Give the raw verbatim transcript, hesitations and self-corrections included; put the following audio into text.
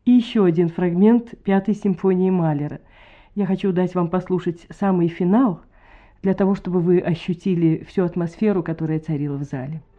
И еще один фрагмент Пятой симфонии Малера. Я хочу дать вам послушать самый финал, для того, чтобы вы ощутили всю атмосферу, которая царила в зале.